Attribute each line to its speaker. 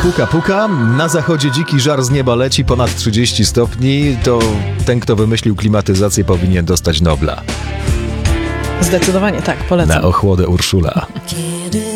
Speaker 1: Puka, puka, na zachodzie dziki żar z nieba leci, ponad 30 stopni, to ten, kto wymyślił klimatyzację, powinien dostać Nobla.
Speaker 2: Zdecydowanie tak, polecam.
Speaker 1: Na ochłodę Urszula.